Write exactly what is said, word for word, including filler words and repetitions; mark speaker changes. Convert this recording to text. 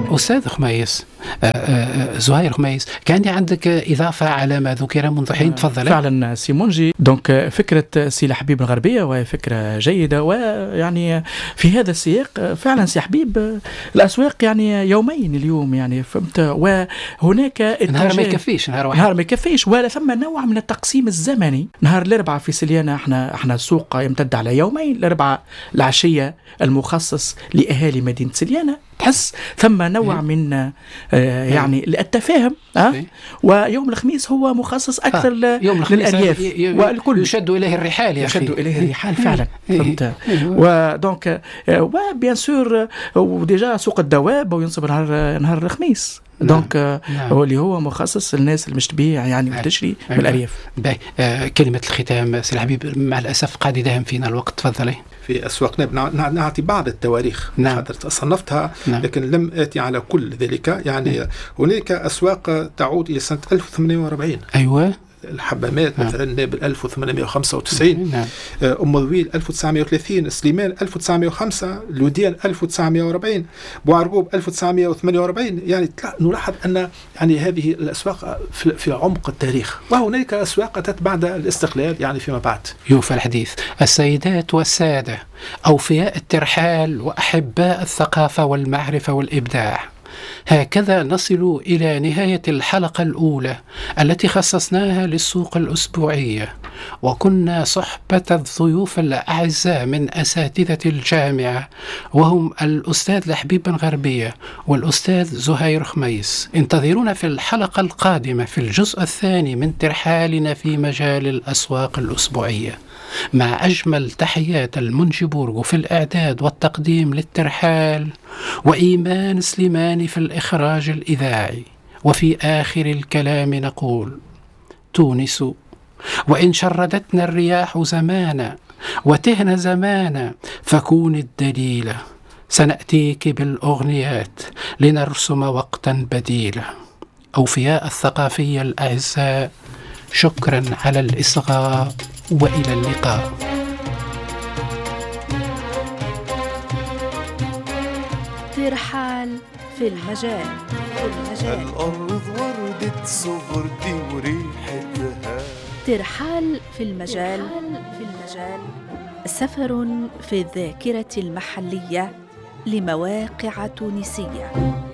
Speaker 1: أستاذ خميس، زهير خميس، كان عندك إضافة على ما ذكر منذ حين؟ تفضل.
Speaker 2: فعلا سيمونجي، دونك فكرة سي لحبيب الغربية وهي فكرة جيدة، ويعني في هذا السياق فعلا سي حبيب الأسواق يعني يومين اليوم، يعني فهمت، وهناك
Speaker 1: نهار ما يكفيش، نهار واحد
Speaker 2: نهار ما يكفيش، ولا ثم نوع من التقسيم الزمني. نهار الأربعاء في سليانة احنا احنا السوق يمتد على يومين، الأربعاء العشية المخصص لأهالي مدينة سليانة، تحس ثم نوع من آه يعني التفاهم آه ويوم الخميس هو مخصص أكثر آه للأرياف
Speaker 1: والكل يشد إليه الرحال، يا
Speaker 2: يشد إليه الرحال فعلا. فهمت. ودونك وبيان سور وديجا سوق الدواب وينصب نهار نهار الخميس، دونك نعم. هو اللي هو مخصص للناس اللي مش تبيع يعني وتشري من الأرياف.
Speaker 1: باهي، آه كلمة الختام سي الحبيب، مع الأسف قاعد يداهم فينا الوقت، تفضلي.
Speaker 3: في أسواقنا نعطي بعض التواريخ،
Speaker 1: نعم.
Speaker 3: صنفتها نعم. لكن لم آتي على كل ذلك، يعني نعم. هناك أسواق تعود إلى سنة ألف وثمانمائة وأربعين.
Speaker 1: أيوة.
Speaker 3: الحبامات مثلا نابل ألف وثمانمائة وخمسة وتسعين، نعم. أم ظبيل ألف وتسعمائة وثلاثين، سليمان ألف وتسعمائة وخمسة، لوديان ألف وتسعمائة وأربعين، بوعرقوب ألف وتسعمائة وثمانية وأربعين. يعني نلاحظ أن يعني هذه الأسواق في عمق التاريخ، وهناك أسواق أتت بعد الاستقلال يعني فيما بعد.
Speaker 1: يوفى الحديث. السيدات والسادة، أوفياء الترحال وأحباء الثقافة والمعرفة والإبداع، هكذا نصل إلى نهاية الحلقة الأولى التي خصصناها للسوق الأسبوعية، وكنا صحبة الضيوف الأعزاء من أساتذة الجامعة، وهم الأستاذ لحبيب بن غربية والأستاذ زهير خميس. انتظرونا في الحلقة القادمة في الجزء الثاني من ترحالنا في مجال الأسواق الأسبوعية، مع أجمل تحيات المنجبورغ في الإعداد والتقديم للترحال، وإيمان سليماني في الإخراج الإذاعي. وفي آخر الكلام نقول: تونس وإن شردتنا الرياح زمانا وتهن زمانا فكون الدليلة، سنأتيك بالأغنيات لنرسم وقتا بديلا. أوفياء الثقافية الأعزاء، شكرا على الإصغاء، وإلى اللقاء.
Speaker 4: ترحال في المجال. في المجال
Speaker 5: الأرض وردة صغرتي وريحتها.
Speaker 4: ترحال في المجال. في المجال سفر في الذاكرة المحلية لمواقع تونسية.